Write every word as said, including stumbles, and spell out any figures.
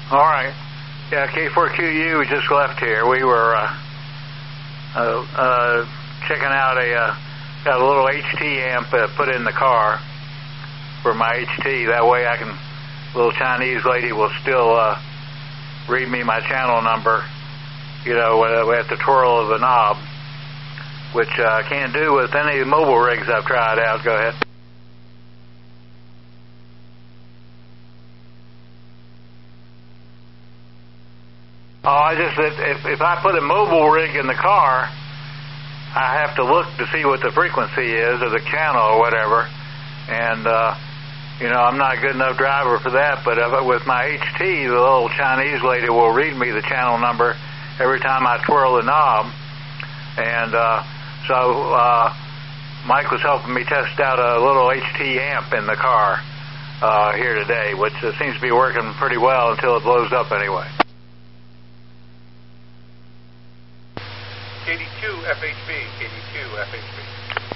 All right. Yeah, K four Q U, we just left here. We were uh, uh, uh, checking out a, uh, got a little H T amp uh, put in the car for my H T. That way I can, little Chinese lady will still uh, read me my channel number, you know, with the twirl of the knob, which uh, I can't do with any of the mobile rigs I've tried out. Go ahead. Oh, I just, if, if I put a mobile rig in the car, I have to look to see what the frequency is of the channel or whatever. And, uh, you know, I'm not a good enough driver for that, but uh, with my H T, the little Chinese lady will read me the channel number every time I twirl the knob. And uh, so uh, Mike was helping me test out a little H T amp in the car uh, here today, which uh, seems to be working pretty well until it blows up anyway. K D two F H B, K D two F H B.